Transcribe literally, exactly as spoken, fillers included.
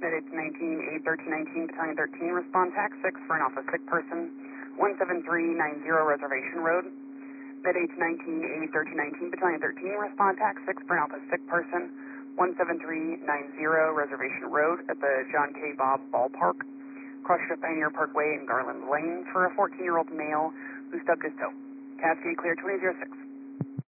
Med eight nineteen, eight thirteen nineteen, Battalion thirteen, respond tax six for an office sick person, one seven three nine zero Reservation Road. Med eight nineteen, eight thirteen nineteen, Battalion thirteen, respond tax six for an office sick person, one seven three nine zero Reservation Road at the John K. Bob Ballpark. Cross shift Pioneer Parkway and Garland Lane for a fourteen-year-old male who stubbed his toe. Cascade clear twenty oh six.